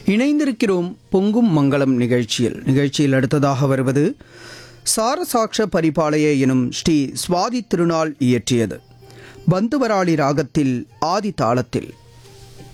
இணைந்திருக்கிறோம் பொங்கும் மங்களம் நிகழ்ச்சியில் அடுத்ததாக வருவது சாரசாட்ச பரிபாளைய எனும் ஸ்ரீ சுவாதி திருநாள் இயற்றியது பந்துவராளி ராகத்தில் ஆதி தாளத்தில்